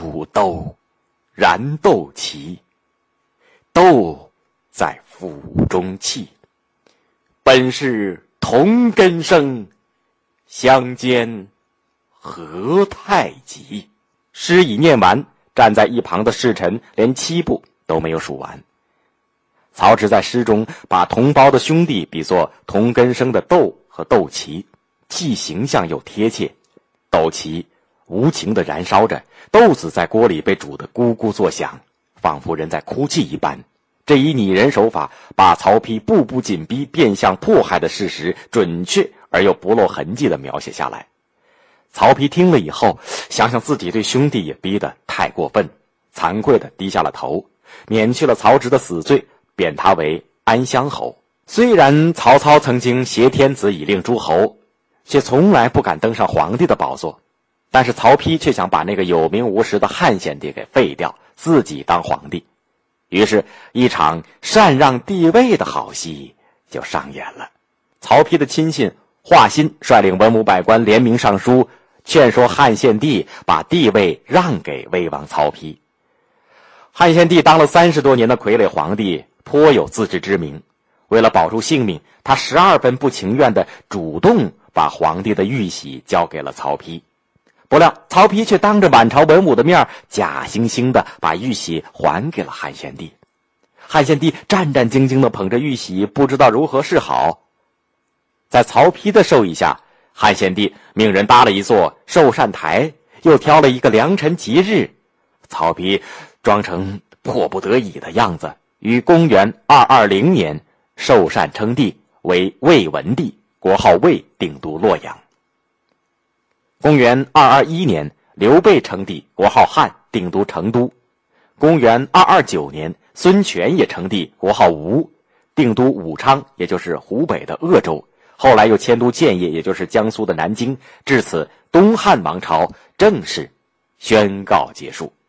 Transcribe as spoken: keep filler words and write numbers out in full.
煮豆，燃豆萁。豆在釜中泣，本是同根生，相煎何太急。诗已念完，站在一旁的侍臣连七步都没有数完。曹植在诗中把同胞的兄弟比作同根生的豆和豆萁，既形象又贴切。豆萁无情地燃烧着，豆子在锅里被煮得咕咕作响，仿佛人在哭泣一般。这一拟人手法把曹丕步步紧逼、变相迫害的事实准确而又不露痕迹地描写下来。曹丕听了以后，想想自己对兄弟也逼得太过分，惭愧地低下了头，免去了曹植的死罪，贬他为安乡侯。虽然曹操曾经挟天子以令诸侯，却从来不敢登上皇帝的宝座，但是曹丕却想把那个有名无实的汉献帝给废掉，自己当皇帝。于是一场禅让帝位的好戏就上演了。曹丕的亲信华歆率领文武百官联名上书，劝说汉献帝把帝位让给魏王曹丕。汉献帝当了三十多年的傀儡皇帝，颇有自知之明，为了保住性命，他十二分不情愿地主动把皇帝的玉玺交给了曹丕。不料曹丕却当着满朝文武的面，假惺惺地把玉玺还给了汉献帝。汉献帝战战兢兢地捧着玉玺，不知道如何是好。在曹丕的授意下，汉献帝命人搭了一座寿善台，又挑了一个良辰吉日。曹丕装成迫不得已的样子，于公元二二零年寿善称帝为魏文帝，国号魏，定都洛阳。公元二二一年，刘备称帝，国号汉，定都成都。公元二二九年，孙权也称帝，国号吴，定都武昌，也就是湖北的鄂州。后来又迁都建业，也就是江苏的南京。至此，东汉王朝正式宣告结束。